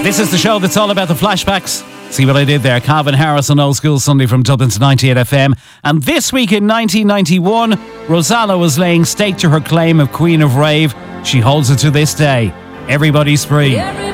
This is the show that's all about the flashbacks. See what I did there? Calvin Harris on Old School Sunday from Dublin to 98 FM. And this week in 1991, Rosanna was laying stake to her claim of Queen of Rave. She holds it to this day. Everybody's free.